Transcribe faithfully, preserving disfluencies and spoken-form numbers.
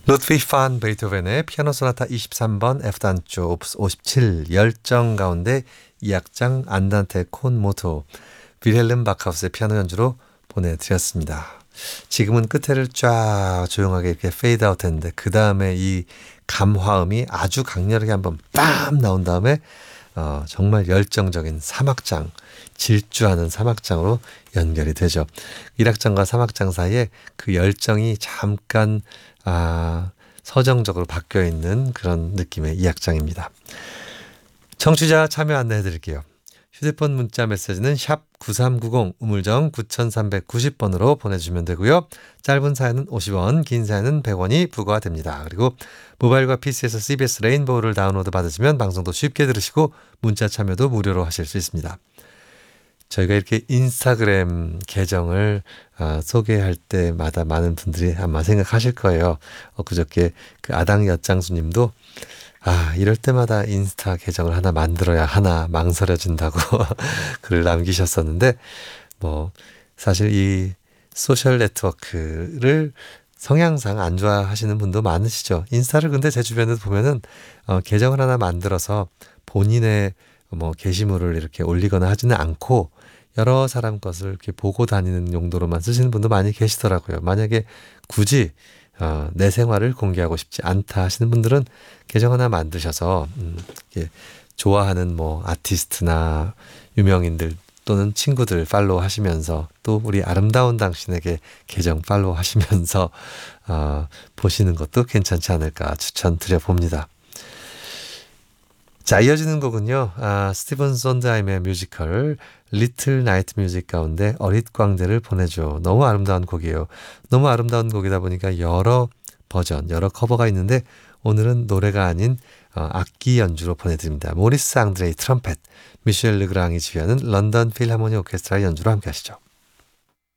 루드비히 판 베이토벤의 피아노 소나타 이십삼 번 F단조 오프스 오십칠 열정 가운데 이 악장 안단테 콘 모토 윌헬름 바카우스의 피아노 연주로 보내드렸습니다. 지금은 끝에를 쫙 조용하게 이렇게 페이드 아웃 했는데 그 다음에 이 감화음이 아주 강렬하게 한번 빰 나온 다음에 어, 정말 열정적인 삼 악장, 질주하는 삼 악장으로 연결이 되죠. 일 악장과 삼 악장 사이에 그 열정이 잠깐 아, 서정적으로 바뀌어 있는 그런 느낌의 이 악장입니다. 청취자 참여 안내해 드릴게요. 휴대폰 문자 메시지는 샵 구삼구공 우물정 구삼구공 번으로 보내주시면 되고요. 짧은 사연은 오십 원, 긴 사연은 백 원이 부과됩니다. 그리고 모바일과 피시에서 씨비에스 레인보우를 다운로드 받으시면 방송도 쉽게 들으시고 문자 참여도 무료로 하실 수 있습니다. 저희가 이렇게 인스타그램 계정을 어, 소개할 때마다 많은 분들이 아마 생각하실 거예요. 어, 그저께 그 아당 엿장수님도 아 이럴 때마다 인스타 계정을 하나 만들어야 하나 망설여진다고 글을 남기셨었는데 뭐 사실 이 소셜 네트워크를 성향상 안 좋아하시는 분도 많으시죠. 인스타를 근데 제 주변에도 보면은 어, 계정을 하나 만들어서 본인의 뭐 게시물을 이렇게 올리거나 하지는 않고 여러 사람 것을 이렇게 보고 다니는 용도로만 쓰시는 분도 많이 계시더라고요. 만약에 굳이 어, 내 생활을 공개하고 싶지 않다 하시는 분들은 계정 하나 만드셔서 음, 이렇게 좋아하는 뭐 아티스트나 유명인들 또는 친구들 팔로우 하시면서 또 우리 아름다운 당신에게 계정 팔로우 하시면서 어, 보시는 것도 괜찮지 않을까 추천드려 봅니다. 자, 이어지는 곡은요. 아, 스티븐 손드하임의 뮤지컬 리틀 나이트 뮤직 가운데 어릿 광대를 보내줘. 너무 아름다운 곡이에요. 너무 아름다운 곡이다 보니까 여러 버전, 여러 커버가 있는데 오늘은 노래가 아닌 어, 악기 연주로 보내드립니다. 모리스 앙드레이 트럼펫, 미셸 르그랑이 지휘하는 런던 필하모니 오케스트라 연주로 함께 하시죠.